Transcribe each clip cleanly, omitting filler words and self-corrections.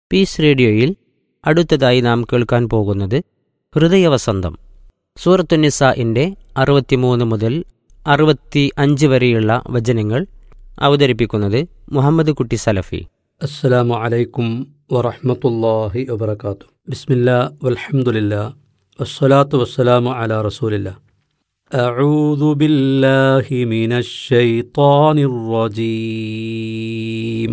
Piece റേഡിയോയിൽ അടുത്തതായി നാം കേൾക്കാൻ പോകുന്നത് ഹൃദയവസന്തം. സൂറത്തുന്നിസാഇൻ്റെ 63 മുതൽ 65 വരെയുള്ള വചനങ്ങൾ അവതരിപ്പിക്കുന്നത് മുഹമ്മദ് കുട്ടി സലഫി. അസ്സലാമു അലൈക്കും വറഹ്മത്തുള്ളാഹി വബറകാതുഹു. ബിസ്മില്ലാ വൽഹംദുലില്ലാ വസ്സലാത്തു വസ്സലാമു അലാ റസൂലില്ലാ. അഊദു ബില്ലാഹി മിനശ് ശൈത്വാനിർ റജീം.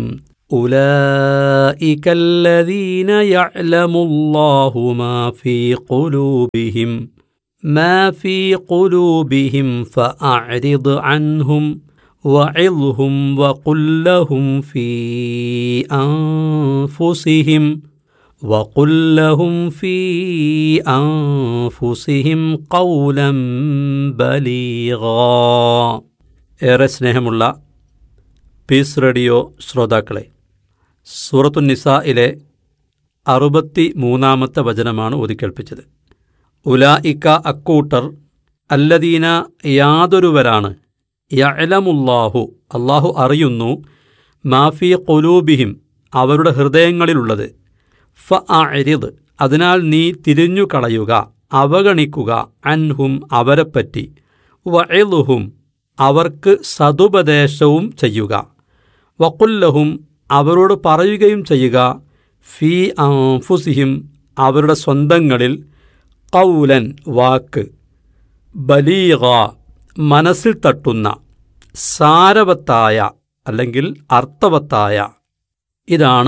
ഉലൈക അല്ലദീന യഅലമുല്ലാഹു മാ ഫീ ഖുലൂബിഹിം ഫഅഅ്രിദ് അൻഹും വഇദ്ഹും വഖുൽ ലഹും ഫീ അൻഫുസിഹിം ഖൗലൻ ബലീഗാ. ഏറെ സ്നേഹമുള്ള പീസ് റേഡിയോ ശ്രോതാക്കളെ, സൂറത്തുന്നിസായിലെ 63 വചനമാണ് ഓതിക്കേൾപ്പിച്ചത്. ഉലായിക്ക അക്കൂട്ടർ, അല്ലദീന യാതൊരുവരാണ്, യഅലമുല്ലാഹു അല്ലാഹു അറിയുന്നു, മാഫി ഖുലൂബിഹിം അവരുടെ ഹൃദയങ്ങളിലുള്ളത്, ഫഅഅ്രിദ് അതിനാൽ നീ തിരിഞ്ഞു കളയുക, അവഗണിക്കുക, അൻഹും അവരെപ്പറ്റി, വഇദ്ഹും അവർക്ക് സതുപദേശവും ചെയ്യുക, വഖുല്ലഹും അവരോട് പറയുകയും ചെയ്യുക, ഫീ അൻഫുസിഹിം അവരുടെ സ്വന്തങ്ങളിൽ, ഖൗലൻ വാക്ക്, ബലീഗാ മനസ്സിൽ തട്ടുന്ന, സാരവത്തായ അല്ലെങ്കിൽ അർത്ഥവത്തായ. ഇതാണ്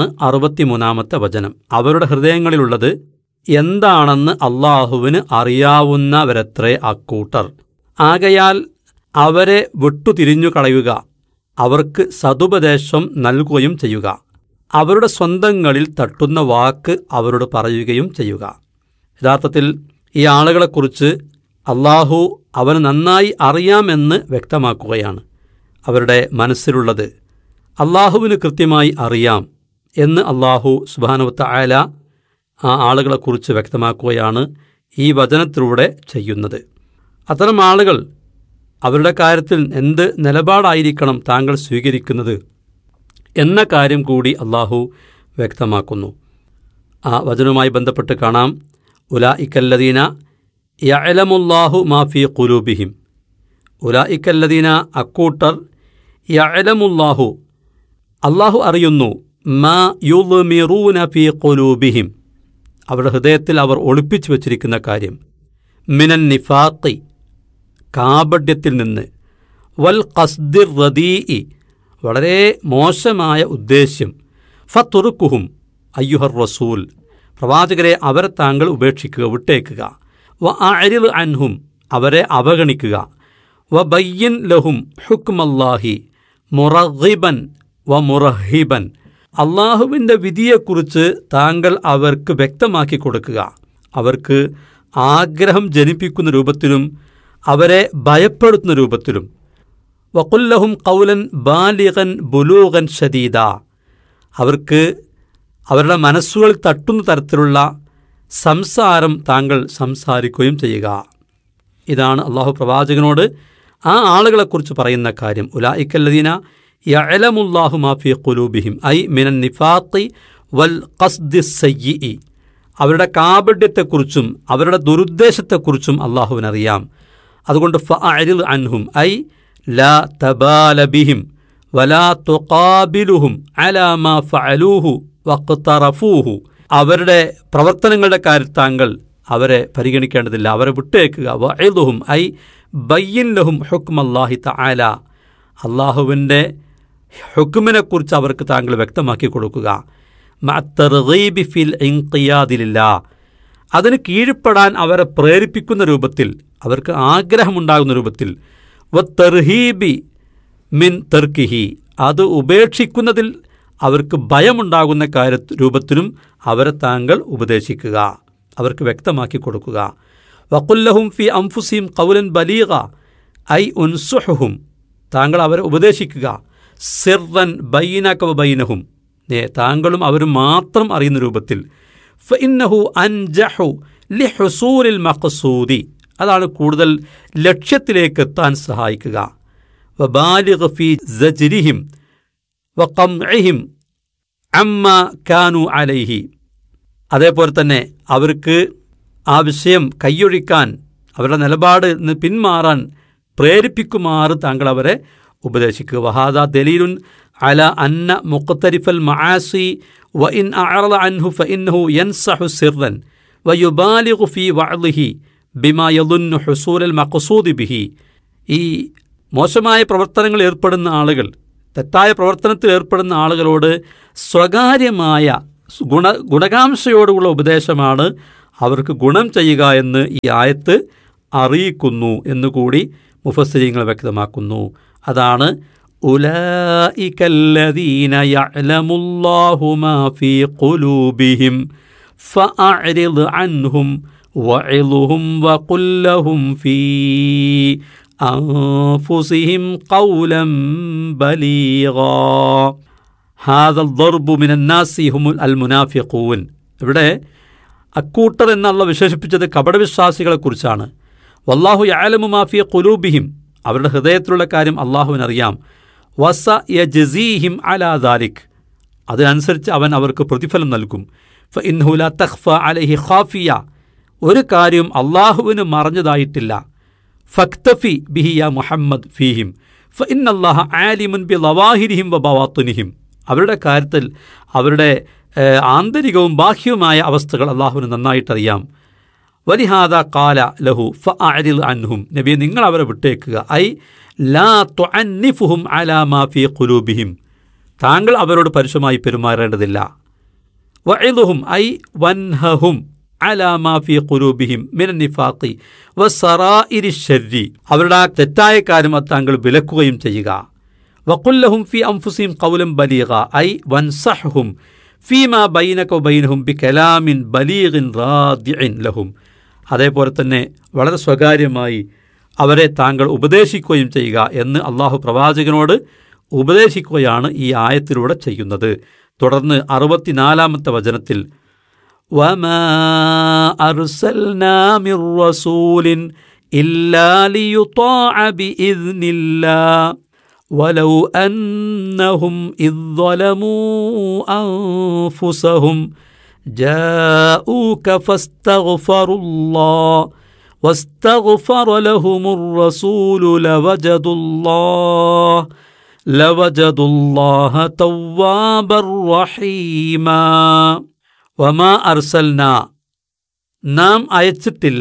63 വചനം. അവരുടെ ഹൃദയങ്ങളിലുള്ളത് എന്താണെന്ന് അള്ളാഹുവിന് അറിയാവുന്നവരത്രേ അക്കൂട്ടർ. ആകയാൽ അവരെ വിട്ടുതിരിഞ്ഞു കളയുക, അവർക്ക് സതുപദേശം നൽകുകയും ചെയ്യുക, അവരുടെ സ്വന്തങ്ങളിൽ തട്ടുന്ന വാക്ക് അവരോട് പറയുകയും ചെയ്യുക. യഥാർത്ഥത്തിൽ ഈ ആളുകളെക്കുറിച്ച് അള്ളാഹു അവന് നന്നായി അറിയാമെന്ന് വ്യക്തമാക്കുകയാണ്. അവരുടെ മനസ്സിലുള്ളത് അള്ളാഹുവിന് കൃത്യമായി അറിയാം എന്ന് അള്ളാഹു സുബ്ഹാനഹു വ തആല ആ ആളുകളെക്കുറിച്ച് വ്യക്തമാക്കുകയാണ് ഈ വചനത്തിലൂടെ ചെയ്യുന്നത്. അത്തരം ആളുകൾ അവരുടെ കാര്യത്തിൽ എന്ത് നിലപാടായിരിക്കണം താങ്കൾ സ്വീകരിക്കുന്നത് എന്ന കാര്യം കൂടി അള്ളാഹു വ്യക്തമാക്കുന്നു. ആ വചനവുമായി ബന്ധപ്പെട്ട് കാണാം, ഉലൈകല്ലദീന യഅലമുല്ലാഹു മാ ഫീ ഖുലൂബിഹിം. ഉലൈകല്ലദീന അക്കൂട്ടർ, യഅലമുല്ലാഹു അള്ളാഹു അറിയുന്നു, മാ യുദ്മിറൂന ഫീ ഖുലൂബിഹിം അവരുടെ ഹൃദയത്തിൽ അവർ ഒളിപ്പിച്ചു വച്ചിരിക്കുന്ന കാര്യം, മിനൻ നിഫാഖി കാപഢ്യത്തിൽ നിന്ന്, വൽ ഖസ്ദിർ റദീഇ വളരെ മോശമായ ഉദ്ദേശ്യം, ഫതുറുക്കുഹും അയ്യുഹർ റസൂൽ പ്രവാചകരെ അവരെ താങ്കൾ ഉപേക്ഷിക്കുക, വിട്ടേക്കുക, വഅഅ്രിദ് അൻഹും അവരെ അവഗണിക്കുക, വബയ്യിൻ ലഹും ഹുക്മല്ലാഹി മുറഗ്ഗിബൻ വമുറഹിബൻ അള്ളാഹുവിൻ്റെ വിധിയെക്കുറിച്ച് താങ്കൾ അവർക്ക് വ്യക്തമാക്കി കൊടുക്കുക, അവർക്ക് ആഗ്രഹം ജനിപ്പിക്കുന്ന രൂപത്തിലും അവരെ ഭയപ്പെടുത്തുന്ന രൂപത്തിലും. വഖുല്ലഹും ഖൗലൻ ബാലിഗൻ ബുലൂഗൻ ശദീദ അവർക്ക് അവരുടെ മനസ്സുകളിൽ തട്ടുന്ന തരത്തിലുള്ള സംസാരം താങ്കൾ സംസാരിക്കുകയും ചെയ്യുക. ഇതാണ് അള്ളാഹു പ്രവാചകനോട് ആ ആളുകളെക്കുറിച്ച് പറയുന്ന കാര്യം. ഉലൈകല്ലദീന യഅലമുല്ലാഹു മാ ഫീ ഖുലൂബിഹിം ഐ മിനൻ നിഫാഖി വൽ ഖസ്ദിസ് സയ്യിഇ അവരുടെ കാപഢ്യത്തെക്കുറിച്ചും അവരുടെ ദുരുദ്ദേശത്തെക്കുറിച്ചും അള്ളാഹുവിനറിയാം. അതുകൊണ്ട് ഫഅഅ്രിദ് അൻഹും ഐ ലാ തബാല ബിഹിം വലാ തുഖാബിലുഹും അലാ മാ ഫഅലൂഹു വഖ്തറഫൂഹു അവരുടെ പ്രവർത്തനങ്ങളുടെ കാര്യത്തിൽ താങ്കൾ അവരെ പരിഗണിക്കേണ്ടതില്ല, അവരെ വിട്ടേക്കുക. വഇദ്ഹും ഐ ബയ്യിൻ ലഹും ഹുക്മല്ലാഹി തആല അള്ളാഹുവിൻ്റെ ഹുക്മിനെക്കുറിച്ച് അവർക്ക് താങ്കൾ വ്യക്തമാക്കി കൊടുക്കുക. മഅത്തർഗീബി ഫിൽ ഇൻഖിയാദി ലില്ലാഹ് അതിന് കീഴ്പ്പെടാൻ അവരെ പ്രേരിപ്പിക്കുന്ന രൂപത്തിൽ, അവർക്ക് ആഗ്രഹമുണ്ടാകുന്ന രൂപത്തിൽ, വത്തർഹീബി മിൻ തർക്കിഹി അത് ഉപേക്ഷിക്കുന്നതിൽ അവർക്ക് ഭയമുണ്ടാകുന്ന രൂപത്തിലും അവരെ താങ്കൾ ഉപദേശിക്കുക, അവർക്ക് വ്യക്തമാക്കി കൊടുക്കുക. വഖുല്ലഹും ഫി അൻഫുസിഹിം ഖൗലൻ ബലീഗ ഐ ഉൻസുഹും താങ്കൾ അവരെ ഉപദേശിക്കുക, സിർറൻ ബൈനക വബൈനഹും താങ്കളും അവരും മാത്രം അറിയുന്ന രൂപത്തിൽ. ഫഇന്നഹു അൻജഹു ലിഹുസൂലിൽ മഖ്സൂദി അതാണ് കൂടുതൽ ലക്ഷ്യത്തിലേക്ക് എത്താൻ സഹായിക്കുക. വബാലിഗ് ഫി സജ്രിഹിം വഖംഇഹിം അമ്മ കാനു അലൈഹി. അതേപോലെ തന്നെ അവർക്ക് ആ വിഷയം കൈയൊഴിക്കാൻ, അവരുടെ നിലപാട് പിന്മാറാൻ പ്രേരിപ്പിക്കുമാറ് താങ്കൾ അവരെ ഉപദേശിക്കുക. വഹാദ ദലീലുൻ അല അന്ന മുഖ്തരിഫൽ മആസി വ ഇൻ അഅറള അൻഹു ഫഇന്നഹു യൻസഹു സിർറൻ വയുബാലിഗു ഫീ വഅളിഹി ബിമാ യദുന്നു ഹുസൂലൽ മഖ്സൂദി ബിഹി. ഈ മോശമായ പ്രവർത്തനങ്ങളിൽ ഏർപ്പെടുന്ന ആളുകൾ, തെറ്റായ പ്രവർത്തനത്തിൽ ഏർപ്പെടുന്ന ആളുകളോട് സ്വകാര്യമായ ഗുണകാംക്ഷയോടുള്ള ഉപദേശമാണ് അവർക്ക് ഗുണം ചെയ്യുക എന്ന് ഈ ആയത്ത് അറിയിക്കുന്നു എന്നുകൂടി മുഫസ്സിരീങ്ങൾ വ്യക്തമാക്കുന്നു. അതാണ് ഉലൈകല്ലദീന യഅലമുല്ലാഹു മാ ഫീ ഖുലൂബിഹിം ഫഅഅ്രിദ് അൻഹും വഇളുഹും വഖുൽ ലഹും ഫീ അൻഫുസിഹിം ഖൗലൻ ബലീഗാ. ഹാദൽ ദർബു മിനൻ നാസി ഹുമുൽ അൽ മുനാഫിഖൂൻ. ഇവിടെ അക്കൂട്ടർ എന്നുള്ള വിശേഷിപ്പിച്ചത് കപടവിശ്വാസികളെക്കുറിച്ചാണ്. വല്ലാഹു യഅലമു മാ ഫീ ഖുലൂബിഹിം, അവരുടെ ഹൃദയത്തിലുള്ള കാര്യം അള്ളാഹുവിനറിയാം. വസ യജ്സീഹിം അലാ ദാലിക്, അതിനനുസരിച്ച് അവൻ അവർക്ക് പ്രതിഫലം നൽകും. ഫഇന്നഹു ലാ തഖ്ഫ അലൈഹി ഖാഫിയ, ഒരു കാര്യം അള്ളാഹുവിന് മറഞ്ഞതായിട്ടില്ല. ഫക്തഫി ബിഹി യാ മുഹമ്മദ് ഫീഹിം ഫഇന്നല്ലാഹ ആലിമുൻ ബിളവാഹിരിഹിം വബവാത്തിനിഹിം, അവരുടെ കാര്യത്തിൽ അവരുടെ ആന്തരികവും ബാഹ്യവുമായ അവസ്ഥകൾ അള്ളാഹുവിന് നന്നായിട്ടറിയാം. വലിഹാദ ഖാല ലഹു ഫഅഅ്രിദ് അൻഹും, നബിയെ നിങ്ങൾ അവരെ വിട്ടേക്കുക. ഐ ലാ തുഅന്നിഫുഹും അലാ മാ ഫീ ഖുലൂബിഹിം, താങ്കൾ അവരോട് പരുഷമായി പെരുമാറേണ്ടതില്ല. വഇളുഹും ഐ വൻഹഹും അലാ മാ ഫീ ഖുലൂബിഹിം മിനൻ നിഫാഖി വസറാഇരി ശർരി, അവരുടെ ആ തെറ്റായ കാര്യം താങ്കൾ വിലക്കുകയും ചെയ്യുക. വഖുൽ ലഹും ഫീ അൻഫുസിഹിം ഖൗലൻ ബലീഗ ഐ വൻസഹ്ഹും ഫീമാ ബൈനക വബൈനഹും ബികലാമിൻ ബലീഗിൻ റാദിഇൻ ലഹും, അതേപോലെ തന്നെ വളരെ സ്വകാര്യമായി അവരെ താങ്കൾ ഉപദേശിക്കുകയും ചെയ്യുക എന്ന് അള്ളാഹു പ്രവാചകനോട് ഉപദേശിക്കുകയാണ് ഈ ആയത്തിലൂടെ ചെയ്യുന്നത്. തുടർന്ന് 64-ാമത്തെ വചനത്തിൽ വമാ അർസൽനാ മിർ റസൂലിൻ ഇല്ലാ ലിയുതാഅ ബിഇذനില്ലാഹ് വലൗ അന്നഹും ഇദ് ളലമൂ അൻഫുസഹും ജാഊക ഫസ്തഗ്ഫറുല്ലാഹ് വസ്തഗ്ഫറ ലഹുമുർ റസൂലു ലവജദുല്ലാഹ തവ്വാബർ റഹീമാ. വമാ അർസൽനാ, നാം അയച്ചിട്ടില്ല,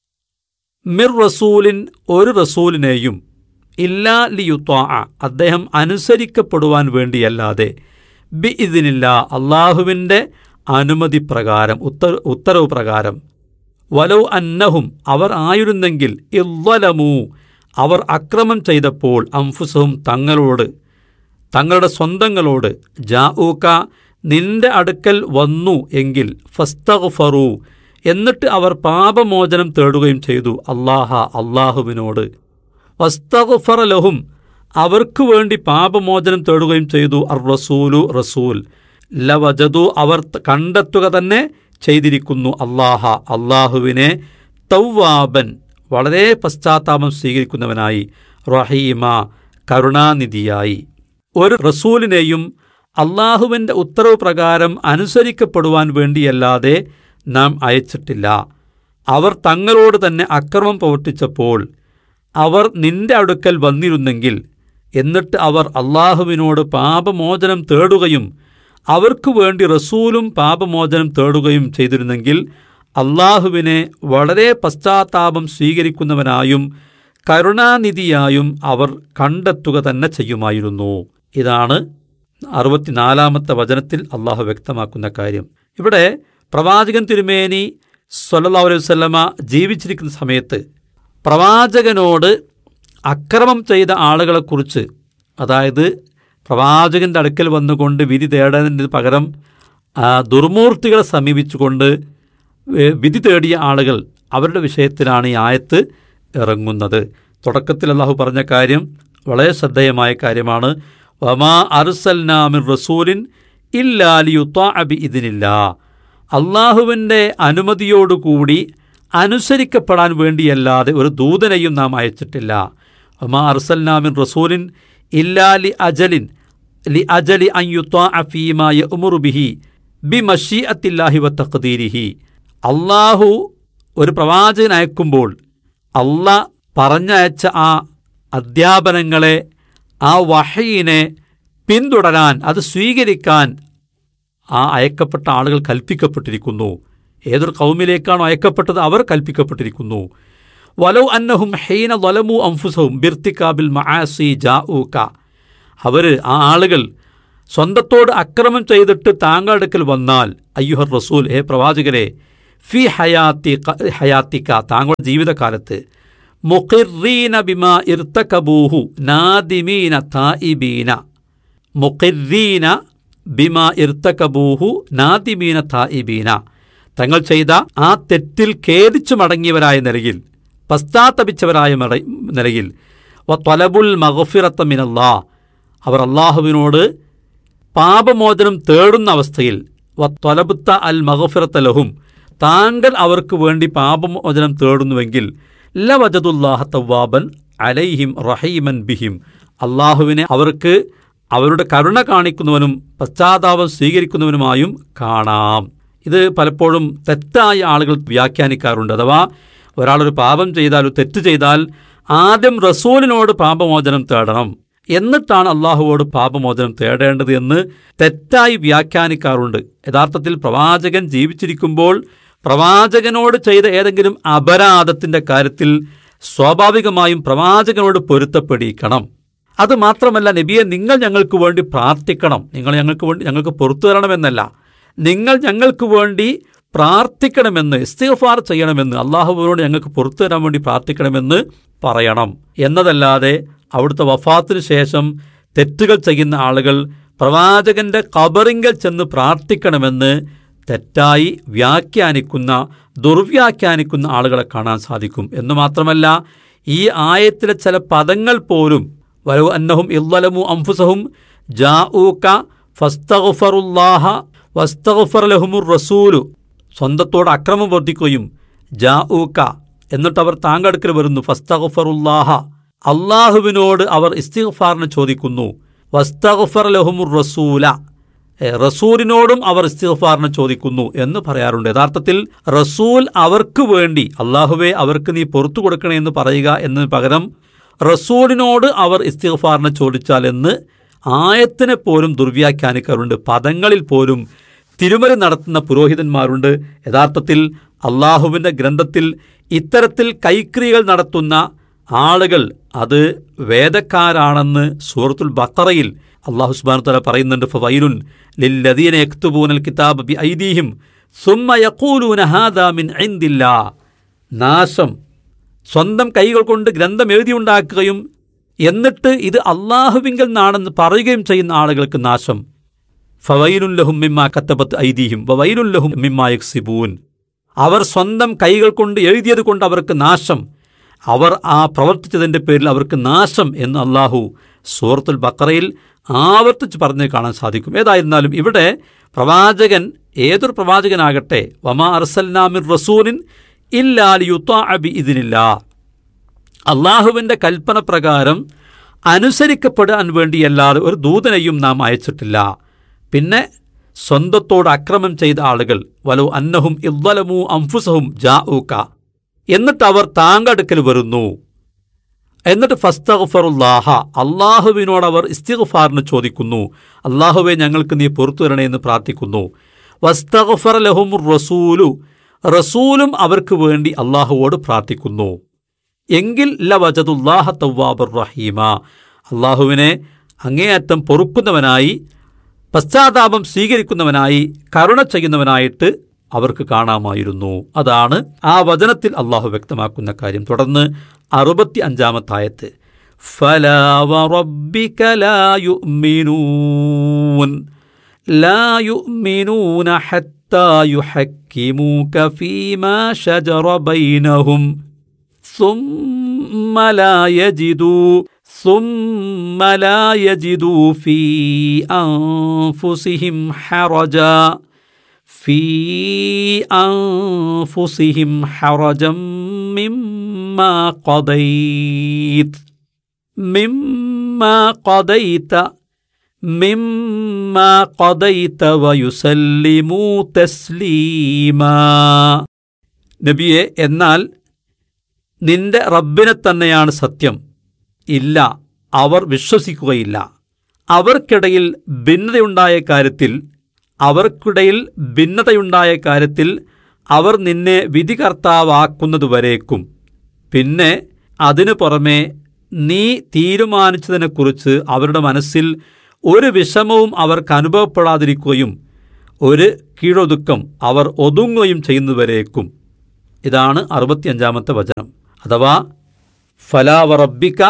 മിർ റസൂലിൻ, ഒരു റസൂലിനെയും, ഇല്ലാ ലിയുത്വാഅ, അദ്ദേഹം അനുസരിക്കപ്പെടുവാൻ വേണ്ടിയല്ലാതെ, ബിഇദ്നില്ലാ, അള്ളാഹുവിൻ്റെ അനുമതി പ്രകാരം, ഉത്തരവ് പ്രകാരം, വലൗ അന്നഹും, അവർ ആയിരുന്നെങ്കിൽ, ഇദ്ദലമൂ, അവർ അക്രമം ചെയ്തപ്പോൾ, അൻഫുസഹും, തങ്ങളോട്, തങ്ങളുടെ സ്വന്തങ്ങളോട്, ജാഊക, നിന്റെ അടുക്കൽ വന്നു എങ്കിൽ, ഫസ്തഗ്ഫറൂ, എന്നിട്ട് അവർ പാപമോചനം തേടുകയും ചെയ്തു, അള്ളാഹുവിനോട്, വസ്തഗ്ഫറ ലഹും, അവർക്ക് വേണ്ടി പാപമോചനം തേടുകയും ചെയ്തു, അർ റസൂലു, റസൂൽ, ലവജദു, അവർ കണ്ടെത്തുക തന്നെ ചെയ്തിരിക്കുന്നു അള്ളാഹുവിനെ, തവ്വാബൻ, വളരെ പശ്ചാത്താപം സ്വീകരിക്കുന്നവനായി, റഹീമ, കരുണാനിധിയായി. ഒരു റസൂലിനെയും അള്ളാഹുവിൻ്റെ ഉത്തരവ് പ്രകാരം അനുസരിക്കപ്പെടുവാൻ വേണ്ടിയല്ലാതെ നാം അയച്ചിട്ടില്ല. അവർ തങ്ങളോട് തന്നെ അക്രമം പ്രവർത്തിച്ചപ്പോൾ അവർ നിന്റെ അടുക്കൽ വന്നിരുന്നെങ്കിൽ, എന്നിട്ട് അവർ അള്ളാഹുവിനോട് പാപമോചനം തേടുകയും അവർക്കു വേണ്ടി റസൂലും പാപമോചനം തേടുകയും ചെയ്തിരുന്നെങ്കിൽ, അള്ളാഹുവിനെ വളരെ പശ്ചാത്താപം സ്വീകരിക്കുന്നവനായും കരുണാനിധിയായും അവർ കണ്ടെത്തുക തന്നെ ചെയ്യുമായിരുന്നു. ഇതാണ് 64-ാമത്തെ വചനത്തിൽ അള്ളാഹു വ്യക്തമാക്കുന്ന കാര്യം. ഇവിടെ പ്രവാചകൻ തിരുമേനി സ്വല്ലല്ലാഹു അലൈഹി വസല്ലമ ജീവിച്ചിരിക്കുന്ന സമയത്ത് പ്രവാചകനോട് അക്രമം ചെയ്ത ആളുകളെക്കുറിച്ച്, അതായത് പ്രവാചകൻ്റെ അടുക്കൽ വന്നുകൊണ്ട് വിധി തേടുന്നതിന് പകരം ദുർമൂർത്തികളെ സമീപിച്ചുകൊണ്ട് വിധി തേടിയ ആളുകൾ, അവരുടെ വിഷയത്തിലാണ് ഈ ആയത്ത് ഇറങ്ങുന്നത്. തുടക്കത്തിൽ അള്ളാഹു പറഞ്ഞ കാര്യം വളരെ ശ്രദ്ധേയമായ കാര്യമാണ്. വമാ അർസൽനാ മിർ റസൂലിൻ ഇല്ലാ ലിയുത്വാഅ ബിഇദ്നില്ലാഹ്, അള്ളാഹുവിൻ്റെ അനുമതിയോടുകൂടി അനുസരിക്കപ്പെടാൻ വേണ്ടിയല്ലാതെ ഒരു ദൂതനെയും നാം അയച്ചിട്ടില്ല. വമാ അർസൽനാ മിർ റസൂലിൻ ഇല്ലാ ലി അജലിൻ, ലിഅജലി അൻ യുത്വാഅ ഫീമാ യഅ്മുറു ബിഹി ബിമശീഅത്തില്ലാഹി വതഖ്ദീരിഹി. അള്ളാഹു ഒരു പ്രവാചകൻ അയക്കുമ്പോൾ അള്ളാഹ് പറഞ്ഞയച്ച ആ അധ്യാപനങ്ങളെ, ആ വഹയിനെ പിന്തുടരാൻ, അത് സ്വീകരിക്കാൻ ആ അയക്കപ്പെട്ട ആളുകൾ കൽപ്പിക്കപ്പെട്ടിരിക്കുന്നു. ഏതൊരു ഖൗമിലേക്കാണോ അയക്കപ്പെട്ടത് അവർ കൽപ്പിക്കപ്പെട്ടിരിക്കുന്നു. വലൗ അന്നഹും ഹീന ളലമു അൻഫുസഹും ബിർതികാബിൽ മആസി ജാഊക. ആ ആളുകൾ സ്വന്തത്തോട് അക്രമം ചെയ്തിട്ട് താങ്കളുടെ അടുക്കൽ വന്നാൽ, അയ്യുഹർ റസൂൽ, ഹേ പ്രവാചകരെ, ഫി ഹയാത്തിക, താങ്കളുടെ ജീവിതകാലത്ത്, മുഖിറീന ബിമാ ഇർതകബൂഹു നാദിമീന തായിബീന, മുഖിറീന ബിമാ ഇർതകബൂഹു നാദിമീന തായിബീന, തങ്ങൾ ചെയ്ത ആ തെറ്റിൽ ഖേദിച്ചു മടങ്ങിയവരായ നിലയിൽ, പശ്ചാത്തപിച്ചവരായ നിലയിൽ, വത്വലബുൽ മഗ്ഫിറത മിനല്ലാഹ്, അവർ അള്ളാഹുവിനോട് പാപമോചനം തേടുന്ന അവസ്ഥയിൽ, വത്വലബുത്ത അൽ മഗ്ഫിറത ലഹും, താങ്കൾ അവർക്ക് വേണ്ടി പാപമോചനം തേടുന്നുവെങ്കിൽ, ലവജദുല്ലാഹ തവ്വാബൻ അലൈഹിം റഹീമൻ ബിഹിം, അള്ളാഹുവിനെ അവർക്ക് അവരുടെ കരുണ കാണിക്കുന്നവനും പശ്ചാത്താപം സ്വീകരിക്കുന്നവനുമായും കാണാം. ഇത് പലപ്പോഴും തെറ്റായ ആളുകൾ വ്യാഖ്യാനിക്കാറുണ്ട്. അഥവാ ഒരാളൊരു പാപം ചെയ്താൽ, ഒരു തെറ്റ് ചെയ്താൽ ആദ്യം റസൂലിനോട് പാപമോചനം തേടണം, എന്നിട്ടാണ് അള്ളാഹുവോട് പാപമോചനം തേടേണ്ടത് എന്ന് തെറ്റായി വ്യാഖ്യാനിക്കാറുണ്ട്. യഥാർത്ഥത്തിൽ പ്രവാചകൻ ജീവിച്ചിരിക്കുമ്പോൾ പ്രവാചകനോട് ചെയ്ത ഏതെങ്കിലും അപരാധത്തിൻ്റെ കാര്യത്തിൽ സ്വാഭാവികമായും പ്രവാചകനോട് പൊരുത്തപ്പെടിക്കണം. അത് മാത്രമല്ല, നബിയെ, നിങ്ങൾ ഞങ്ങൾക്ക് വേണ്ടി പ്രാർത്ഥിക്കണം, നിങ്ങൾ ഞങ്ങൾക്ക് പുറത്തു തരണമെന്നല്ല, നിങ്ങൾ ഞങ്ങൾക്ക് വേണ്ടി പ്രാർത്ഥിക്കണമെന്ന്, ഇസ്തിഗ്ഫാർ ചെയ്യണമെന്ന്, അള്ളാഹുവിനോട് ഞങ്ങൾക്ക് പുറത്തു തരാൻ വേണ്ടി പ്രാർത്ഥിക്കണമെന്ന് പറയണം എന്നതല്ലാതെ അവിടുത്തെ വഫാത്തിന് ശേഷം തെറ്റുകൾ ചെയ്യുന്ന ആളുകൾ പ്രവാചകന്റെ ഖബറിങ്കൽ ചെന്ന് പ്രാർത്ഥിക്കണമെന്ന് തെറ്റായി വ്യാഖ്യാനിക്കുന്ന, ദുർവ്യാഖ്യാനിക്കുന്ന ആളുകളെ കാണാൻ സാധിക്കും. എന്ന് മാത്രമല്ല, ഈ ആയത്തിലെ ചില പദങ്ങൾ പോലും, വലൗ അന്നഹും ഇളലമു അൻഫുസഹും ജാഊക ഫസ്തഗ്ഫറുല്ലാഹ വസ്തഗ്ഫറ ലഹുമുർ റസൂലു, സ്വന്തത്തോട് അക്രമം വർദ്ധിക്കുകയും, ജാഊക, എന്നിട്ട് അവർ താങ്കളുടെ അടുക്കൽ വരുന്നു, ഫസ്തഗ്ഫറുല്ലാഹ, അള്ളാഹുവിനോട് അവർ ഇസ്തിഗ്ഫാറിനെ ചോദിക്കുന്നു, വസ്തഗ്ഫറ ലഹുമുർ റസൂല, റസൂലിനോടും അവർ ഇസ്തിഗ്ഫാറിനെ ചോദിക്കുന്നു എന്ന് പറയാറുണ്ട്. യഥാർത്ഥത്തിൽ റസൂൽ അവർക്ക് വേണ്ടി, അള്ളാഹുവെ അവർക്ക് നീ പുറത്തു കൊടുക്കണേ എന്ന് പറയുക എന്നതിന് പകരം റസൂലിനോട് അവർ ഇസ്തിഗ്ഫാറിനെ ചോദിച്ചാൽ എന്ന് ആയത്തിനെ പോലും ദുർവ്യാഖ്യാനിക്കാറുണ്ട്. പദങ്ങളിൽ പോലും തിരുമറി നടത്തുന്ന പുരോഹിതന്മാരുണ്ട്. യഥാർത്ഥത്തിൽ അള്ളാഹുവിൻ്റെ ഗ്രന്ഥത്തിൽ ഇത്തരത്തിൽ കൈക്രിയകൾ നടത്തുന്ന ആളുകൾ അത് വേദക്കാരാണെന്ന് സൂറത്തുൽ ബഖറയിൽ അല്ലാഹു സുബ്ഹാനഹു വതആല പറയുന്നുണ്ട്. ഫവൈലുൻ ലില്ലദീന യക്തുബൂനൽ കിതാബ ബിഐദീഹിം സുമ്മ യഖൂലൂന ഹാദാ മിൻ ഇൻദില്ലാഹ്. നാശം, സ്വന്തം കൈകൾ കൊണ്ട് ഗ്രന്ഥം എഴുതിയുണ്ടാക്കുകയും എന്നിട്ട് ഇത് അള്ളാഹുവിങ്കൽ നിന്നാണെന്ന് പറയുകയും ചെയ്യുന്ന ആളുകൾക്ക് നാശം. ഫവൈലുൻ ലഹും മിമ്മാ കതബത് ഐദീഹിം വവൈലുൻ ലഹും മിമ്മാ യക്സിബൂൻ. അവർ സ്വന്തം കൈകൾ കൊണ്ട് എഴുതിയത് കൊണ്ട് അവർക്ക് നാശം, അവർ ആ പ്രവർത്തിച്ചതിൻ്റെ പേരിൽ അവർക്ക് നാശം എന്ന് അള്ളാഹു സൂറത്തുൽ ബഖറയിൽ ആവർത്തിച്ച് പറഞ്ഞ് കാണാൻ സാധിക്കും. ഏതായിരുന്നാലും ഇവിടെ പ്രവാചകൻ, ഏതൊരു പ്രവാചകനാകട്ടെ, വമാ അർസൽനാ മിർ റസൂലിൻ ഇല്ലാ ലിയുത്വാഅ ബിഇദ്നില്ലാഹ്, അള്ളാഹുവിൻ്റെ കൽപ്പന പ്രകാരം അനുസരിക്കപ്പെടാൻ വേണ്ടിയല്ലാതെ ഒരു ദൂതനെയും നാം അയച്ചിട്ടില്ല. പിന്നെ സ്വന്തത്തോട് അക്രമം ചെയ്ത ആളുകൾ, വലൗ അന്നഹും ഇളലമു അൻഫുസഹും ജാഊക, എന്നിട്ട് അവർ താങ്കളുടെ അടുക്കൽ വരുന്നു, എന്നിട്ട് ഫസ്തഗ്ഫറുല്ലാഹ, അള്ളാഹുവിനോട് അവർ ഇസ്തിഗ്ഫാറിന് ചോദിക്കുന്നു, അള്ളാഹുവെ ഞങ്ങൾക്ക് നീ പുറത്തു തരണേ എന്ന് പ്രാർത്ഥിക്കുന്നു. വസ്തഗ്ഫറ ലഹുമുർ റസൂലു, റസൂലും അവർക്ക് വേണ്ടി അള്ളാഹുവോട് പ്രാർത്ഥിക്കുന്നു. എങ്കിൽ ലവജദുല്ലാഹ തവ്വാബർ റഹീമ, അള്ളാഹുവിനെ അങ്ങേയറ്റം പൊറുക്കുന്നവനായി, പശ്ചാത്താപം സ്വീകരിക്കുന്നവനായി, കരുണ ചെയ്യുന്നവനായിട്ട് അവർക്ക് കാണാമായിരുന്നു. അതാണ് ആ വചനത്തിൽ അള്ളാഹു വ്യക്തമാക്കുന്ന കാര്യം. തുടർന്ന് 65-ാമത്തെ ആയത്ത്, ഫലാ വറബ്ബിക ലാ യുഅ്മിനൂൻ ഹത്താ യുഹക്കിമൂക ഫീമാ ശജറ ബൈനഹും ثم لا يجدوا في أنفسهم حرجا مما قضيت മിമ്മാ ഖദൈത വയുസല്ലിമൂ തസ്ലീമാ. നബിയെ, എന്നാൽ നിന്റെ റബ്ബിനെ തന്നെയാണ് സത്യം. ഇല്ല, അവർ വിശ്വസിക്കുകയില്ല. അവർക്കിടയിൽ ഭിന്നതയുണ്ടായ കാര്യത്തിൽ അവർ നിന്നെ വിധികർത്താവാക്കുന്നതുവരേക്കും. പിന്നെ അതിനു പുറമെ നീ തീരുമാനിച്ചതിനെക്കുറിച്ച് അവരുടെ മനസ്സിൽ ഒരു വിഷമവും അവർക്ക് അനുഭവപ്പെടാതിരിക്കുകയും ഒരു കീഴൊതുക്കം അവർ ഒതുങ്ങുകയും ചെയ്യുന്നതുവരേക്കും. ഇതാണ് 65-ാമത്തെ വചനം. അഥവാ ഫലാ വറബ്ബിക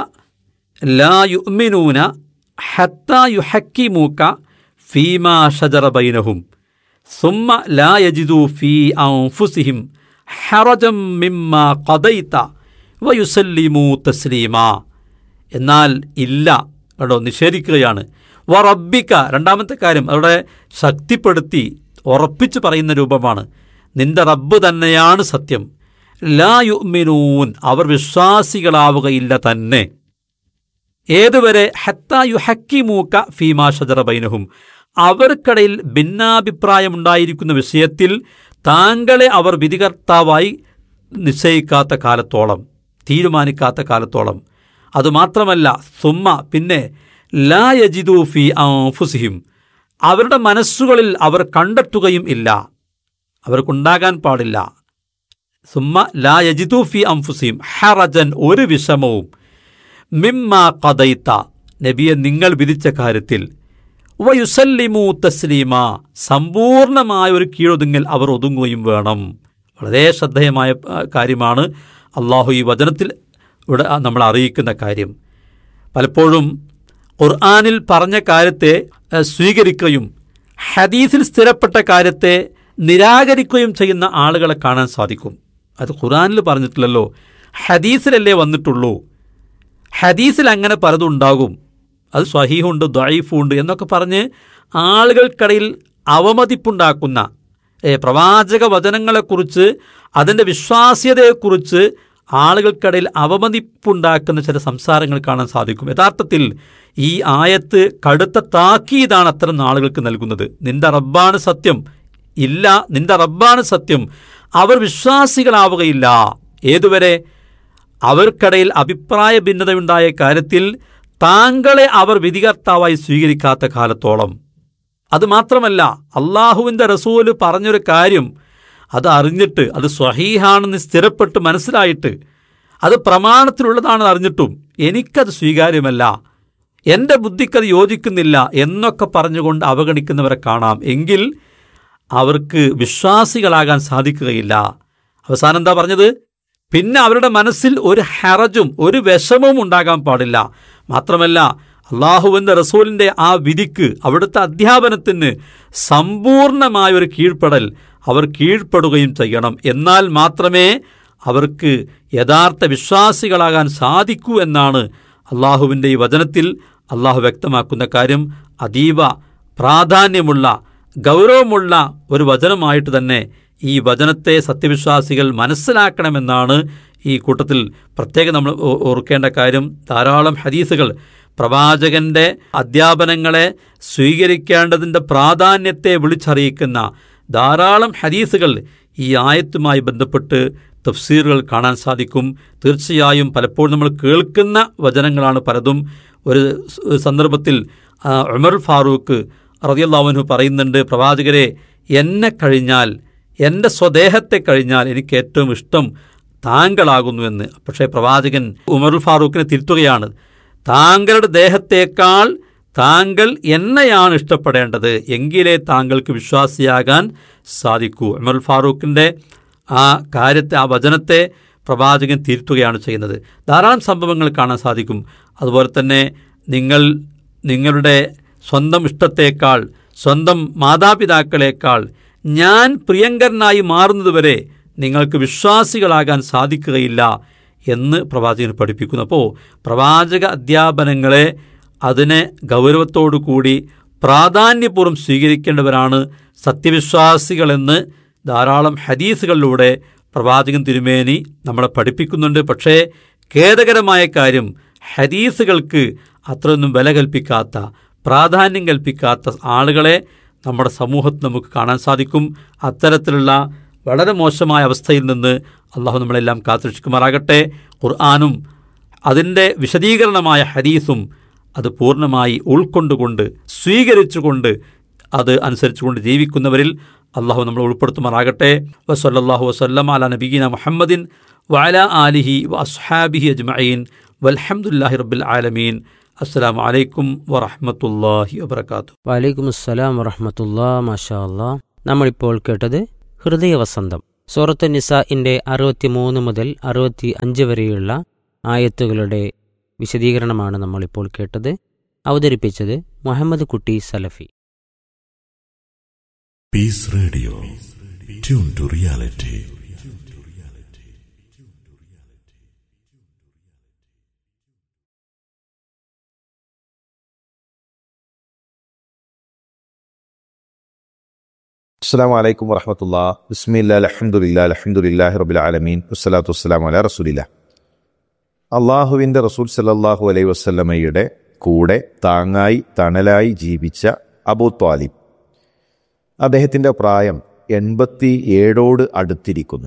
ലാ യുഅ്മിനൂന ഹത്താ യുഹക്കിമൂക ഫീമാ ശജറ ബൈനഹും സുമ്മ ലാ യജിദൂ ഫീ അൻഫുസിഹിം ഹറജം മിമ്മാ ഖദൈത വയുസല്ലിമൂ തസ്ലീമാ. എന്നാൽ ഇല്ല, കേട്ടോ, നിഷേധിക്കുകയാണ്. വറബ്ബിക, രണ്ടാമത്തെ കാര്യം അവിടെ ശക്തിപ്പെടുത്തി ഉറപ്പിച്ചു പറയുന്ന രൂപമാണ്. നിന്റെ റബ്ബ് തന്നെയാണ് സത്യം. ലാ യുഅ്മിനൂൻ, അവർ വിശ്വാസികളാവുകയില്ല തന്നെ. ഏതുവരെ? ഹത്താ യുഹക്കിമൂക ഫീമാ ശജറ ബൈനഹും, അവർക്കിടയിൽ ഭിന്നാഭിപ്രായമുണ്ടായിരിക്കുന്ന വിഷയത്തിൽ താങ്കളെ അവർ വിധികർത്താവായി നിശ്ചയിക്കാത്ത കാലത്തോളം, തീരുമാനിക്കാത്ത കാലത്തോളം. അതുമാത്രമല്ല, സുമ്മ, പിന്നെ ലാ യജിദൂ ഫീ അൻഫുസിഹിം, അവരുടെ മനസ്സുകളിൽ അവർ കണ്ടെത്തുകയും ഇല്ല, അവർക്കുണ്ടാകാൻ പാടില്ല. സുമ്മ ലാ യജിദൂ ഫീ അൻഫുസിഹിം ഹറജൻ, ഒരു വിഷമവും, മിമ്മാ ഖദൈത, നബിയെ നിങ്ങൾ വിധിച്ച കാര്യത്തിൽ, വയുസല്ലിമൂ തസ്ലീമാ, സമ്പൂർണമായ ഒരു കീഴൊതുങ്ങൽ അവർ ഒതുങ്ങുകയും വേണം. വളരെ ശ്രദ്ധേയമായ കാര്യമാണ് അള്ളാഹു ഈ വചനത്തിൽ ഇവിടെ നമ്മൾ അറിയിക്കുന്ന കാര്യം. പലപ്പോഴും ഖുർആനിൽ പറഞ്ഞ കാര്യത്തെ സ്വീകരിക്കുകയും ഹദീസിൽ സ്ഥിരപ്പെട്ട കാര്യത്തെ നിരാകരിക്കുകയും ചെയ്യുന്ന ആളുകളെ കാണാൻ സാധിക്കും. അത് ഖുർആനിൽ പറഞ്ഞിട്ടില്ലല്ലോ, ഹദീസിലല്ലേ വന്നിട്ടുള്ളൂ, ഹദീസിൽ അങ്ങനെ പലതും ഉണ്ടാകും, അത് സ്വഹീഹുണ്ട് ദഈഫുണ്ട് എന്നൊക്കെ പറഞ്ഞ് ആളുകൾക്കിടയിൽ അവമതിപ്പുണ്ടാക്കുന്ന, പ്രവാചക വചനങ്ങളെക്കുറിച്ച് അതിൻ്റെ വിശ്വാസ്യതയെക്കുറിച്ച് ആളുകൾക്കിടയിൽ അവമതിപ്പുണ്ടാക്കുന്ന ചില സംസാരങ്ങൾ കാണാൻ സാധിക്കും. യഥാർത്ഥത്തിൽ ഈ ആയത്ത് കടുത്ത താക്കീതാണ് അത്തരം ആളുകൾക്ക് നൽകുന്നത്. നിന്റെ റബ്ബാണ് സത്യം. ഇല്ല, നിന്റെ റബ്ബാണ് സത്യം. അവർ വിശ്വാസികളാവുകയില്ല. ഏതുവരെ? അവർക്കിടയിൽ അഭിപ്രായ ഭിന്നതയുണ്ടായ കാര്യത്തിൽ താങ്കളെ അവർ വിധികർത്താവായി സ്വീകരിക്കാത്ത കാലത്തോളം. അതുമാത്രമല്ല, അള്ളാഹുവിൻ്റെ റസൂല് പറഞ്ഞൊരു കാര്യം അത് അറിഞ്ഞിട്ട്, അത് സ്വഹീഹാണെന്ന് സ്ഥിരപ്പെട്ട് മനസ്സിലായിട്ട്, അത് പ്രമാണത്തിലുള്ളതാണെന്ന് അറിഞ്ഞിട്ടും എനിക്കത് സ്വീകാര്യമല്ല, എൻ്റെ ബുദ്ധിക്കത് യോജിക്കുന്നില്ല എന്നൊക്കെ പറഞ്ഞുകൊണ്ട് അവഗണിക്കുന്നവരെ കാണാം. എങ്കിൽ അവർക്ക് വിശ്വാസികളാകാൻ സാധിക്കുകയില്ല. അവസാനം എന്താ പറഞ്ഞത്? പിന്നെ അവരുടെ മനസ്സിൽ ഒരു ഹറജും ഒരു വിഷമവും ഉണ്ടാകാൻ പാടില്ല. മാത്രമല്ല, അള്ളാഹുവിൻ്റെ റസൂലിൻ്റെ ആ വിധിക്ക്, അവിടുത്തെ അധ്യാപനത്തിന് സമ്പൂർണമായൊരു കീഴ്പ്പെടൽ അവർ കീഴ്പ്പെടുകയും ചെയ്യണം. എന്നാൽ മാത്രമേ അവർക്ക് യഥാർത്ഥ വിശ്വാസികളാകാൻ സാധിക്കൂ എന്നാണ് അള്ളാഹുവിൻ്റെ ഈ വചനത്തിൽ അള്ളാഹു വ്യക്തമാക്കുന്ന കാര്യം. അതീവ പ്രാധാന്യമുള്ള, ഗൗരവമുള്ള ഒരു വചനമായിട്ട് തന്നെ ഈ വചനത്തെ സത്യവിശ്വാസികൾ മനസ്സിലാക്കണമെന്നാണ് ഈ കൂട്ടത്തിൽ പ്രത്യേകം നമ്മൾ ഓർക്കേണ്ട കാര്യം. ധാരാളം ഹദീസുകൾ പ്രവാചകന്റെ അധ്യാപനങ്ങളെ സ്വീകരിക്കേണ്ടതിൻ്റെ പ്രാധാന്യത്തെ വിളിച്ചറിയിക്കുന്ന ധാരാളം ഹദീസുകൾ ഈ ആയത്തുമായി ബന്ധപ്പെട്ട് തഫ്സീറുകൾ കാണാൻ സാധിക്കും. തീർച്ചയായും പലപ്പോഴും നമ്മൾ കേൾക്കുന്ന വചനങ്ങളാണ് പലതും. ഒരു സന്ദർഭത്തിൽ ഉമർ ഫാറൂഖ് റളിയല്ലാഹു അൻഹു പറയുന്നുണ്ട്, പ്രവാചകരെ, എന്നെ കഴിഞ്ഞാൽ, എൻ്റെ സ്വദേഹത്തെ കഴിഞ്ഞാൽ എനിക്ക് ഏറ്റവും ഇഷ്ടം താങ്കളാകുന്നുവെന്ന്. പക്ഷേ പ്രവാചകൻ ഉമർ ഫാറൂഖിനെ തിരുത്തുകയാണ്, താങ്കളുടെ ദേഹത്തേക്കാൾ താങ്കൾ എന്നെയാണ് ഇഷ്ടപ്പെടേണ്ടത്, എങ്കിലേ താങ്കൾക്ക് വിശ്വാസിയാകാൻ സാധിക്കൂ. ഉമർ ഫാറൂഖിൻ്റെ ആ കാര്യത്തെ, ആ വചനത്തെ പ്രവാചകൻ തിരുത്തുകയാണ് ചെയ്യുന്നത്. ധാരാളം സംഭവങ്ങൾ കാണാൻ സാധിക്കും. അതുപോലെ തന്നെ നിങ്ങളുടെ സ്വന്തം ഇഷ്ടത്തേക്കാൾ, സ്വന്തം മാതാപിതാക്കളേക്കാൾ ഞാൻ പ്രിയങ്കരനായി മാറുന്നതുവരെ നിങ്ങൾക്ക് വിശ്വാസികളാകാൻ സാധിക്കുകയില്ല എന്ന് പ്രവാചകൻ പഠിപ്പിക്കുന്നു. അപ്പോൾ പ്രവാചക അധ്യാപനങ്ങളെ അതിനെ ഗൗരവത്തോടു കൂടി പ്രാധാന്യപൂർവ്വം സ്വീകരിക്കേണ്ടവരാണ് സത്യവിശ്വാസികളെന്ന് ധാരാളം ഹദീസുകളിലൂടെ പ്രവാചകൻ തിരുമേനി നമ്മളെ പഠിപ്പിക്കുന്നുണ്ട്. പക്ഷേ ഖേദകരമായ കാര്യം, ഹദീസുകൾക്ക് അത്രയൊന്നും വില കൽപ്പിക്കാത്ത, പ്രാധാന്യം കൽപ്പിക്കാത്ത ആളുകളെ നമ്മുടെ സമൂഹത്തിൽ നമുക്ക് കാണാൻ സാധിക്കും. അത്തരത്തിലുള്ള വളരെ മോശമായ അവസ്ഥയിൽ നിന്ന് അള്ളാഹു നമ്മളെല്ലാം കാത്തുരക്ഷിക്കുമാറാകട്ടെ. ഖുർആനും അതിൻ്റെ വിശദീകരണമായ ഹദീസും അത് പൂർണ്ണമായി ഉൾക്കൊണ്ടുകൊണ്ട് സ്വീകരിച്ചുകൊണ്ട് അത് അനുസരിച്ചുകൊണ്ട് ജീവിക്കുന്നവരിൽ അള്ളാഹു നമ്മളെ ഉൾപ്പെടുത്തുമാറാകട്ടെ. വസല്ലല്ലാഹു വസല്ലം അലാ നബിയിന മുഹമ്മദിൻ വഅലാ ആലിഹി വഅസ്ഹാബിഹി അജ്മഈൻ വൽഹംദുലില്ലാഹി റബ്ബിൽ ആലമീൻ. അസ്സലാമു അലൈക്കും വറഹ്മത്തുള്ളാഹി വബറകാതുഹു. വലൈക്കും അസ്സലാം വറഹ്മത്തുള്ളാഹി. മാഷാ അല്ലാഹ്. നമ്മളിപ്പോൾ കേട്ടത് ഹൃദയവസന്തം. സൂറത്തു നിസാഇന്റെ 63 മുതൽ 65 വരെയുള്ള ആയത്തുകളുടെ വിശദീകരണമാണ് നമ്മളിപ്പോൾ കേട്ടത്. അവതരിപ്പിച്ചത് മുഹമ്മദ് കുട്ടി സലഫി. Piece radio, tune to reality. അസ്സലാമു അലൈക്കും വറഹ്മത്തുള്ളാഹി. ബിസ്മില്ലാഹിൽ അൽഹംദുലില്ലാഹി റബ്ബിൽ ആലമീൻ വസ്സലാത്തു വസ്സലാമു അലാ റസൂലില്ലാഹ്. അള്ളാഹുവിൻ്റെ റസൂൽ സല്ലല്ലാഹു അലൈഹി വസല്ലമയുടെ കൂടെ താങ്ങായി തണലായി ജീവിച്ച അബൂ ത്വാലിബ്, അദ്ദേഹത്തിൻ്റെ പ്രായം 87 അടുത്തിരിക്കുന്നു.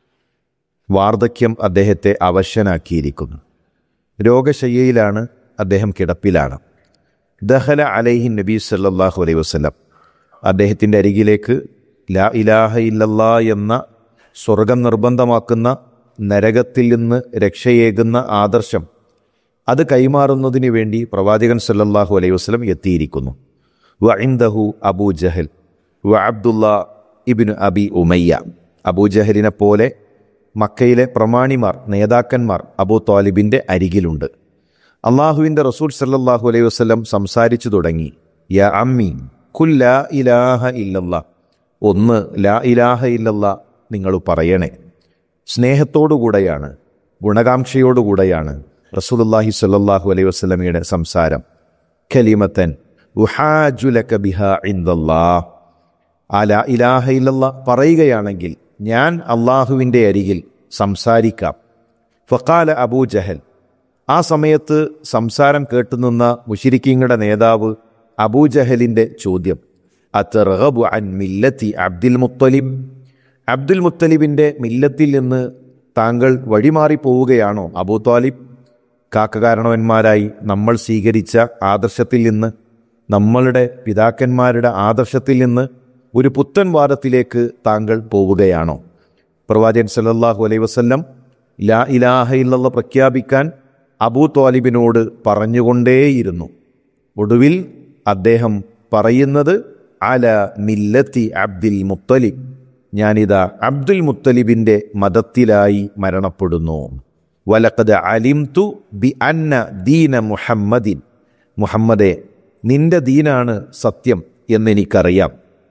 വാർദ്ധക്യം അദ്ദേഹത്തെ അവശനാക്കിയിരിക്കുന്നു. രോഗശയ്യയിലാണ്, അദ്ദേഹം കിടപ്പിലാണ്. ദഖല അലൈഹി നബി സല്ലല്ലാഹു അലൈഹി വസല്ലം, അദ്ദേഹത്തിൻ്റെ അരികിലേക്ക് ലാ ഇലാഹ ഇല്ലല്ലാ എന്ന സ്വർഗം നിർബന്ധമാക്കുന്ന, നരകത്തിൽ നിന്ന് രക്ഷയേകുന്ന ആദർശം അത് കൈമാറുന്നതിന് വേണ്ടി പ്രവാചകൻ സല്ലല്ലാഹു അലൈഹി വസല്ലം എത്തിയിരിക്കുന്നു. വ ഇൻദഹു അബൂ ജഹൽ വ അബ്ദുല്ലാ ഇബ്നു അബി ഉമയ്യ. അബൂ ജഹലിനെ പോലെ മക്കയിലെ പ്രമാണിമാർ, നേതാക്കന്മാർ അബൂ ത്വാലിബിൻ്റെ അരികിലുണ്ട്. അള്ളാഹുവിൻ്റെ റസൂൽ സല്ലല്ലാഹു അലൈഹി വസല്ലം സംസാരിച്ചു തുടങ്ങി. യാ അമ്മി ഖുൽ ലാ ഇലാഹ ഇല്ലല്ലാ, ഒന്ന് ലാ ഇലാഹ ഇല്ലല്ലാ നിങ്ങൾ പറയണേ. സ്നേഹത്തോടുകൂടെയാണ്, ഗുണകാംക്ഷയോടുകൂടെയാണ് റസൂലുള്ളാഹി സ്വല്ലല്ലാഹു അലൈഹി വസല്ലമയുടെ സംസാരം. കലിമത്തൻ ഉഹാജു ലക ബിഹാ ഇൻദല്ലാഹ്, ആ ലാ ഇലാഹ ഇല്ലല്ലാ പറയുകയാണെങ്കിൽ ഞാൻ അള്ളാഹുവിൻ്റെ അരികിൽ സംസാരിക്കാം. ഫഖാല അബൂ ജഹൽ, ആ സമയത്ത് സംസാരം കേട്ടുനിന്ന മുശ്രിക്കീങ്ങളുടെ നേതാവ് അബൂജഹലിൻ്റെ ചോദ്യം, അത്തർഗബു അൻ മില്ലത്തി അബ്ദുൽ മുത്തലിബ്, അബ്ദുൽ മുത്തലിബിൻ്റെ മില്ലത്തിൽ നിന്ന് താങ്കൾ വഴിമാറിപ്പോവുകയാണോ അബൂ ത്വാലിബ്? കാക്കകാരണവന്മാരായി നമ്മൾ സ്വീകരിച്ച ആദർശത്തിൽ നിന്ന്, നമ്മളുടെ പിതാക്കന്മാരുടെ ആദർശത്തിൽ നിന്ന് ഒരു പുത്തൻ വാദത്തിലേക്ക് താങ്കൾ പോവുകയാണോ? പ്രവാചകൻ സല്ലല്ലാഹു അലൈഹി വസല്ലം ലാ ഇലാഹ ഇല്ലല്ലാഹ് പ്രഖ്യാപിക്കാൻ അബൂ ത്വാലിബിനോട് പറഞ്ഞുകൊണ്ടേയിരുന്നു. ഒടുവിൽ അദ്ദേഹം പറയുന്നത് അല മില്ലത്തി അബ്ദുൽ മുത്തലിബ്, ഞാനിതാ അബ്ദുൽ മുത്തലിബിൻ്റെ മതത്തിലായി മരണപ്പെടുന്നു. വലഖദ് അലിംതു ബി അന്ന ദീന മുഹമ്മദിൻ, മുഹമ്മദേ നിന്റെ ദീനാണ് സത്യം എന്നെനിക്കറിയാം.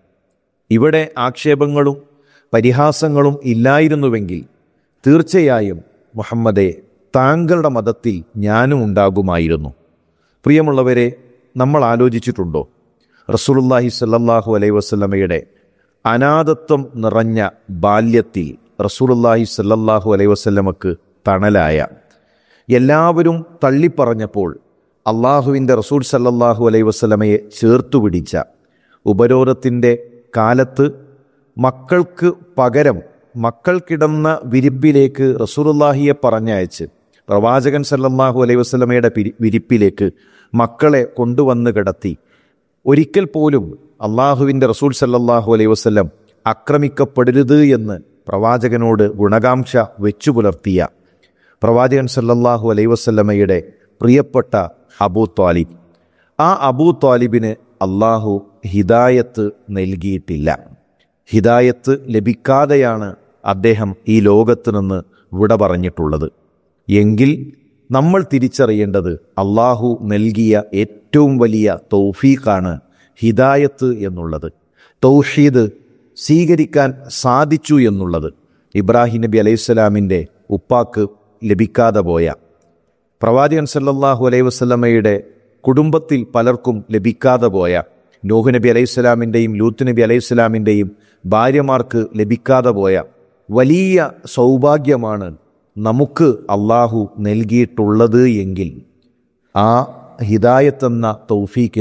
ഇവിടെ ആക്ഷേപങ്ങളും പരിഹാസങ്ങളും ഇല്ലായിരുന്നുവെങ്കിൽ തീർച്ചയായും മുഹമ്മദേ താങ്കളുടെ മതത്തിൽ ഞാനും ഉണ്ടാകുമായിരുന്നു. പ്രിയമുള്ളവരെ, നമ്മൾ ആലോചിച്ചിട്ടുണ്ടോ റസൂലുള്ളാഹി സ്വല്ലല്ലാഹു അലൈഹി വസല്ലമയുടെ അനാഥത്വം നിറഞ്ഞ ബാല്യത്തിൽ റസൂലുള്ളാഹി സ്വല്ലല്ലാഹു അലൈഹി വസല്ലമക്ക് തണലായ, എല്ലാവരും തള്ളിപ്പറഞ്ഞപ്പോൾ അള്ളാഹുവിൻ്റെ റസൂൽ സല്ലല്ലാഹു അലൈഹി വസല്ലമയെ ചേർത്തുപിടിച്ച, ഉപരോധത്തിൻ്റെ കാലത്ത് മക്കൾക്ക് പകരം മക്കൾ കിടന്ന വിരിപ്പിലേക്ക് റസൂലുള്ളാഹിയെ പറഞ്ഞയച്ച് പ്രവാചകൻ സല്ലല്ലാഹു അലൈഹി വസല്ലമയുടെ വിരിപ്പിലേക്ക് മക്കളെ കൊണ്ടുവന്ന് കിടത്തി, ഒരിക്കൽ പോലും അള്ളാഹുവിൻ്റെ റസൂൽ സല്ലല്ലാഹു അലൈഹി വസല്ലം ആക്രമിക്കപ്പെടരുത് എന്ന് പ്രവാചകനോട് ഗുണകാംക്ഷ വെച്ചു പുലർത്തിയ പ്രവാചകൻ സല്ലല്ലാഹു അലൈഹി വസല്ലമയുടെ പ്രിയപ്പെട്ട അബൂ ത്വാലിബ്, ആ അബൂ ത്വാലിബിന് അള്ളാഹു ഹിദായത്ത് നൽകിയിട്ടില്ല. ഹിദായത്ത് ലഭിക്കാതെയാണ് അദ്ദേഹം ഈ ലോകത്ത് നിന്ന് വിട പറഞ്ഞിട്ടുള്ളത്. എങ്കിൽ നമ്മൾ തിരിച്ചറിയേണ്ടത് അള്ളാഹു നൽകിയ ഏറ്റവും വലിയ തൗഫീഖാണ് ഹിദായത്ത് എന്നുള്ളത്. തൗഹീദ് സ്വീകരിക്കാൻ സാധിച്ചു എന്നുള്ളത്. ഇബ്രാഹിം നബി അലൈഹിസ്സലാമിൻ്റെ ഉപ്പാക്ക് ലഭിക്കാതെ പോയ, പ്രവാചകൻ സല്ലല്ലാഹു അലൈഹി വസല്ലമയുടെ കുടുംബത്തിൽ പലർക്കും ലഭിക്കാതെ പോയ നൂഹ് നബി അലൈഹിസ്സലാമിൻ്റെയും ലൂത്ത് നബി അലൈഹിസ്സലാമിൻ്റെയും ഭാര്യമാർക്ക് ലഭിക്കാതെ പോയ വലിയ സൗഭാഗ്യമാണ് നമുക്ക് അള്ളാഹു നൽകിയിട്ടുള്ളത്. എങ്കിൽ ആ ഹിദായത്ത് എന്ന തൗഫീക്കിന്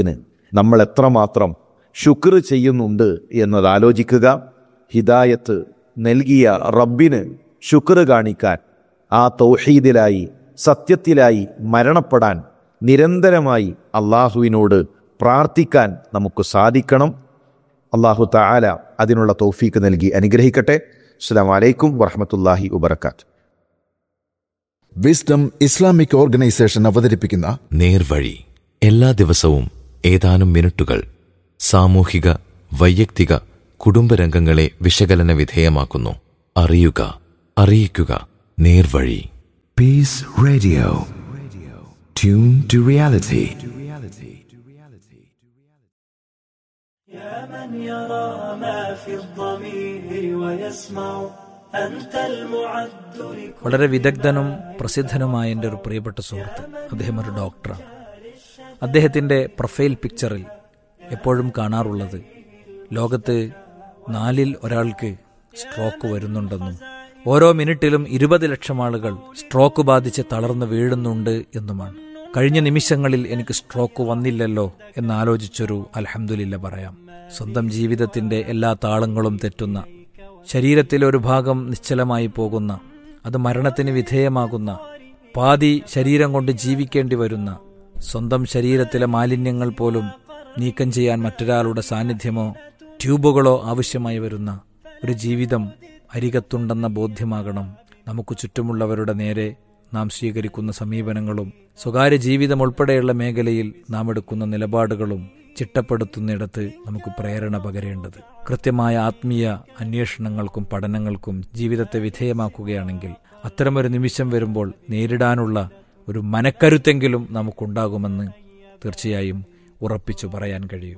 നമ്മൾ എത്രമാത്രം ശുക്ർ ചെയ്യുന്നുണ്ട് എന്നത് ആലോചിക്കുക. ഹിദായത്ത് നൽകിയ റബ്ബിന് ശുക്ർ കാണിക്കാൻ, ആ തൗഹീദിലായി സത്യത്തിലായി മരണപ്പെടാൻ നിരന്തരമായി അള്ളാഹുവിനോട് പ്രാർത്ഥിക്കാൻ നമുക്ക് സാധിക്കണം. അള്ളാഹു തആല അതിനുള്ള തൗഫീക്ക് നൽകി അനുഗ്രഹിക്കട്ടെ. അസ്സലാമു അലൈക്കും വറഹ്മത്തുള്ളാഹി വബറകാതുഹു. വിസ്ഡം ഇസ്ലാമിക് ഓർഗനൈസേഷൻ അവതരിപ്പിക്കുന്ന നേർവഴി എല്ലാ ദിവസവും ഏതാനും മിനിറ്റുകൾ സാമൂഹിക, വൈയക്തിക, കുടുംബരംഗങ്ങളെ വിശകലന വിധേയമാക്കുന്നു. അറിയുക, അറിയിക്കുക. നേർവഴി. Peace Radio. Tune to reality. يا من يرى ما في الضمير ويسمع أنت المعد. വളരെ വിദഗ്ധനും പ്രസിദ്ധനുമായ എൻ്റെ ഒരു പ്രിയപ്പെട്ട സുഹൃത്ത്, അദ്ദേഹം ഒരു ഡോക്ടറാണ്. അദ്ദേഹത്തിൻ്റെ പ്രൊഫൈൽ പിക്ചറിൽ എപ്പോഴും കാണാറുള്ളത് ലോകത്ത് 4 ഒരാൾക്ക് സ്ട്രോക്ക് വരുന്നുണ്ടെന്നും ഓരോ മിനിറ്റിലും 20 ലക്ഷം ആളുകൾ സ്ട്രോക്ക് ബാധിച്ച് തളർന്ന് വീഴുന്നുണ്ട് എന്നുമാണ്. കഴിഞ്ഞ നിമിഷങ്ങളിൽ എനിക്ക് സ്ട്രോക്ക് വന്നില്ലല്ലോ എന്നാലോചിച്ചൊരു അൽഹംദുലില്ല പറയാം. സ്വന്തം ജീവിതത്തിൻ്റെ എല്ലാ താളങ്ങളും തെറ്റുന്ന, ശരീരത്തിലെ ഒരു ഭാഗം നിശ്ചലമായി പോകുന്ന, അത് മരണത്തിന് വിധേയമാകുന്ന, പാതി ശരീരം കൊണ്ട് ജീവിക്കേണ്ടി വരുന്ന, സ്വന്തം ശരീരത്തിലെ മാലിന്യങ്ങൾ പോലും നീക്കം ചെയ്യാൻ മറ്റൊരാളുടെ സാന്നിധ്യമോ ട്യൂബുകളോ ആവശ്യമായി വരുന്ന ഒരു ജീവിതം അരികത്തുണ്ടെന്ന ബോധ്യമാകണം നമുക്ക് ചുറ്റുമുള്ളവരുടെ നേരെ നാം സ്വീകരിക്കുന്ന സമീപനങ്ങളും സ്വകാര്യ ജീവിതം ഉൾപ്പെടെയുള്ള മേഖലയിൽ നാം എടുക്കുന്ന നിലപാടുകളും ചിട്ടപ്പെടുത്തുന്നിടത്ത് നമുക്ക് പ്രേരണ പകരേണ്ടത്. കൃത്യമായ ആത്മീയ അന്വേഷണങ്ങൾക്കും പഠനങ്ങൾക്കും ജീവിതത്തെ വിധേയമാക്കുകയാണെങ്കിൽ അത്തരമൊരു നിമിഷം വരുമ്പോൾ നേരിടാനുള്ള ഒരു മനക്കരുത്തെങ്കിലും നമുക്കുണ്ടാകുമെന്ന് തീർച്ചയായും ഉറപ്പിച്ചു പറയാൻ കഴിയും.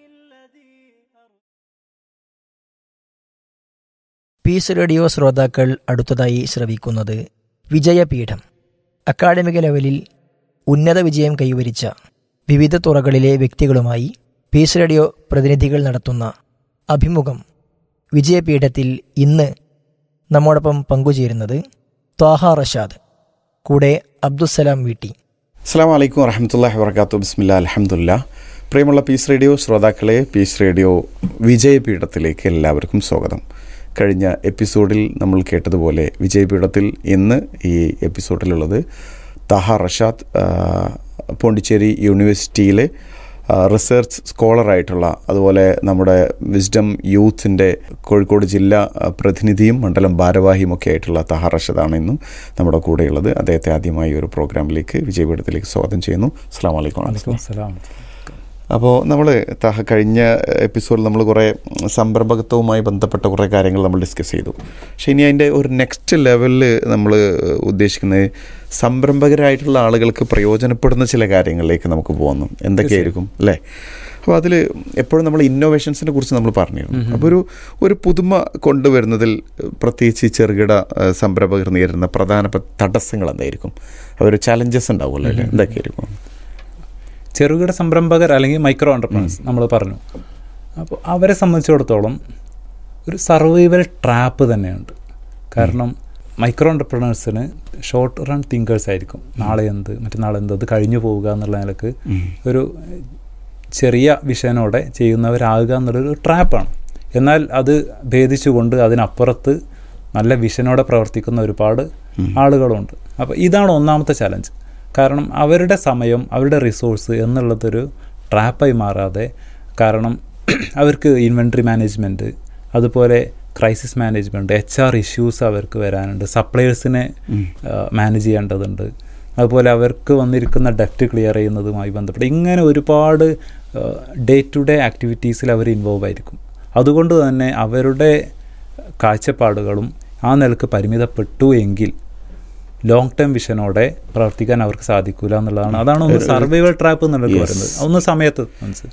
പീസ് റേഡിയോ ശ്രോതാക്കൾ അടുത്തതായി ശ്രവിക്കുന്നത് വിജയപീഠം. അക്കാഡമിക ലെവലിൽ ഉന്നത വിജയം കൈവരിച്ച വിവിധ തുറകളിലെ വ്യക്തികളുമായി പീസ് റേഡിയോ പ്രതിനിധികൾ നടത്തുന്ന അഭിമുഖം. വിജയപീഠത്തിൽ ഇന്ന് നമ്മോടൊപ്പം പങ്കുചേരുന്നത് ത്വാഹ റഷാദ്, കൂടെ അബ്ദുസ്സലാം വീട്ടി. അസ്സലാമു അലൈക്കും വറഹ്മത്തുള്ളാഹി വബറകാതുഹു. ബിസ്മില്ലാഹിൽ അൽഹംദുലില്ലാഹ്. പ്രിയമുള്ള പീസ് റേഡിയോ ശ്രോതാക്കളെ, പീസ് റേഡിയോ വിജയപീഠത്തിലേക്ക് എല്ലാവർക്കും സ്വാഗതം. കഴിഞ്ഞ എപ്പിസോഡിൽ നമ്മൾ കേട്ടതുപോലെ വിജയപീഠത്തിൽ ഇന്ന് ഈ എപ്പിസോഡിലുള്ളത് ത്വാഹ റഷാദ്, പോണ്ടിച്ചേരി യൂണിവേഴ്സിറ്റിയിലെ റിസർച്ച് സ്കോളറായിട്ടുള്ള, അതുപോലെ നമ്മുടെ വിസ്ഡം യൂത്തിൻ്റെ കോഴിക്കോട് ജില്ലാ പ്രതിനിധിയും മണ്ഡലം ഭാരവാഹിയും ഒക്കെ ആയിട്ടുള്ള ത്വാഹ റഷാദാണ് ഇന്നും നമ്മുടെ കൂടെയുള്ളത്. അദ്ദേഹത്തെ ആദ്യമായി ഒരു പ്രോഗ്രാമിലേക്ക്, വിജയപീഠത്തിലേക്ക് സ്വാഗതം ചെയ്യുന്നു. അസ്സലാമു അലൈക്കും. അപ്പോൾ നമ്മൾ കഴിഞ്ഞ എപ്പിസോഡിൽ നമ്മൾ കുറേ സംരംഭകത്വവുമായി ബന്ധപ്പെട്ട കുറേ കാര്യങ്ങൾ നമ്മൾ ഡിസ്കസ് ചെയ്തു. പക്ഷേ ഇനി അതിൻ്റെ ഒരു നെക്സ്റ്റ് ലെവലിൽ നമ്മൾ ഉദ്ദേശിക്കുന്നത് സംരംഭകരായിട്ടുള്ള ആളുകൾക്ക് പ്രയോജനപ്പെടുന്ന ചില കാര്യങ്ങളിലേക്ക് നമുക്ക് പോകുന്നു. എന്തൊക്കെയായിരിക്കും അല്ലേ? അപ്പോൾ അതിൽ എപ്പോഴും നമ്മൾ ഇന്നോവേഷൻസിനെ കുറിച്ച് നമ്മൾ പറഞ്ഞിരുന്നു. അപ്പോൾ ഒരു പുതുമ കൊണ്ടുവരുന്നതിൽ പ്രത്യേകിച്ച് ചെറുകിട സംരംഭകർ നേരിടുന്ന പ്രധാനപ്പെട്ട തടസ്സങ്ങൾ എന്തായിരിക്കും? അവർ ചലഞ്ചസ് ഉണ്ടാവുമല്ലോ അല്ലേ? എന്തൊക്കെയായിരിക്കും? ചെറുകിട സംരംഭകർ അല്ലെങ്കിൽ മൈക്രോ എൻ്റർപ്രനേഴ്സ് നമ്മൾ പറഞ്ഞു. അപ്പോൾ അവരെ സംബന്ധിച്ചിടത്തോളം ഒരു സർവൈവൽ ട്രാപ്പ് തന്നെയുണ്ട്. കാരണം മൈക്രോ എൻ്റർപ്രനേഴ്സിന് ഷോർട്ട് റൺ തിങ്കേഴ്സ് ആയിരിക്കും. നാളെ എന്ത്, മറ്റന്നാളെന്ത്, അത് കഴിഞ്ഞു പോവുക എന്നുള്ള നിലക്ക് ഒരു ചെറിയ വിഷയനോടെ ചെയ്യുന്നവരാകുക എന്നുള്ളൊരു ട്രാപ്പാണ്. എന്നാൽ അത് ഭേദിച്ചുകൊണ്ട് അതിനപ്പുറത്ത് നല്ല വിഷനോടെ പ്രവർത്തിക്കുന്ന ഒരുപാട് ആളുകളുണ്ട്. അപ്പോൾ ഇതാണ് ഒന്നാമത്തെ ചലഞ്ച്. കാരണം അവരുടെ സമയം, അവരുടെ റിസോഴ്സ് എന്നുള്ളതൊരു ട്രാപ്പായി മാറാതെ, കാരണം അവർക്ക് ഇൻവെൻട്രി മാനേജ്മെൻറ്റ്, അതുപോലെ ക്രൈസിസ് മാനേജ്മെൻറ്റ്, HR ഇഷ്യൂസ് അവർക്ക് വരാനുണ്ട്, സപ്ലയേഴ്സിനെ മാനേജ് ചെയ്യേണ്ടതുണ്ട്, അതുപോലെ അവർക്ക് വന്നിരിക്കുന്ന ഡെപ്റ്റ് ക്ലിയർ ചെയ്യുന്നതുമായി ബന്ധപ്പെട്ട് ഇങ്ങനെ ഒരുപാട് day to day ആക്ടിവിറ്റീസിൽ our involve ആയിരിക്കും. അതുകൊണ്ട് തന്നെ അവരുടെ കാഴ്ചപ്പാടുകളും ആ നിലക്ക് പരിമിതപ്പെട്ടു എങ്കിൽ ലോങ് ടേം വിഷനോടെ പ്രവർത്തിക്കാൻ അവർക്ക് സാധിക്കില്ല എന്നുള്ളതാണ്. അതാണ് ഒന്ന് സർവൈവൽ ട്രാപ്പ് എന്നുള്ളത് പറയുന്നത്. ഒന്ന് സമയത്ത്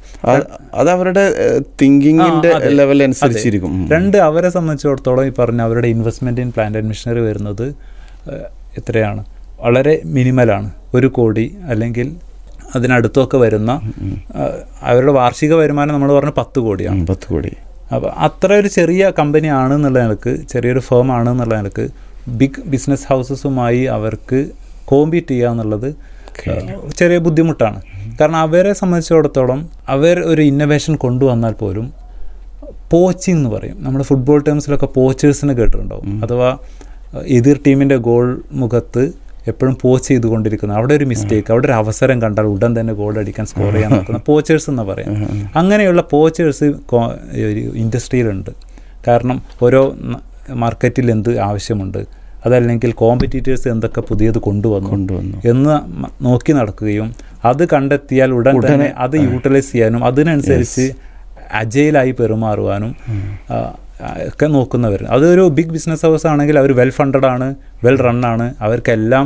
അത് അവരുടെ തിങ്കിങ്ങിന്റെ ലെവൽ അനുസരിച്ചിരിക്കും. രണ്ട്, അവരെ സംബന്ധിച്ചിടത്തോളം ഈ പറഞ്ഞ അവരുടെ investment in plant and machinery വരുന്നത് എത്രയാണ്? വളരെ മിനിമലാണ്. 1 കോടി അല്ലെങ്കിൽ അതിനടുത്തൊക്കെ വരുന്ന അവരുടെ വാർഷിക വരുമാനം നമ്മൾ പറഞ്ഞ 10 കോടിയാണ്. 10 കോടി. അപ്പോൾ അത്ര ഒരു ചെറിയ കമ്പനി ആണെന്നുള്ള നിലക്ക്, ചെറിയൊരു ഫേം ആണെന്നുള്ള നിലക്ക് ബിഗ് ബിസിനസ് ഹൗസസുമായി അവർക്ക് കോമ്പീറ്റ് ചെയ്യുക എന്നുള്ളത് ചെറിയ ബുദ്ധിമുട്ടാണ്. കാരണം അവരെ സംബന്ധിച്ചിടത്തോളം അവർ ഒരു ഇന്നൊവേഷൻ കൊണ്ടുവന്നാൽ പോലും പോച്ചിങ് എന്ന് പറയും. നമ്മൾ ഫുട്ബോൾ ടേംസിലൊക്കെ പോച്ചേഴ്സിനെ കേട്ടിട്ടുണ്ടാവും. അഥവാ എതിർ ടീമിൻ്റെ ഗോൾ മുഖത്ത് എപ്പോഴും പോച്ച് ചെയ്തുകൊണ്ടിരിക്കുന്നത്. അവിടെ ഒരു മിസ്റ്റേക്ക്, അവിടെ ഒരു അവസരം കണ്ടാൽ ഉടൻ തന്നെ ഗോൾ അടിക്കാൻ സ്കോർ ചെയ്യാൻ നോക്കുന്ന പോച്ചേഴ്സ് എന്ന് പറയാം. അങ്ങനെയുള്ള പോച്ചേഴ്സ് ഇൻഡസ്ട്രിയിലുണ്ട്. കാരണം ഓരോ മാർക്കറ്റിൽ എന്ത് ആവശ്യമുണ്ട്, അതല്ലെങ്കിൽ കോമ്പറ്റീറ്റേഴ്സ് എന്തൊക്കെ പുതിയത് കൊണ്ടുവന്നു എന്ന് നോക്കി നടക്കുകയും അത് കണ്ടെത്തിയാൽ ഉടൻ തന്നെ അത് യൂട്ടിലൈസ് ചെയ്യാനും അതിനനുസരിച്ച് അജയിലായി പെരുമാറുവാനും ഒക്കെ നോക്കുന്നവർ. അതൊരു ബിഗ് ബിസിനസ് ഹൗസ് ആണെങ്കിൽ അവർ വെൽ ഫണ്ടഡ് ആണ്, വെൽ റൺ ആണ്, അവർക്കെല്ലാം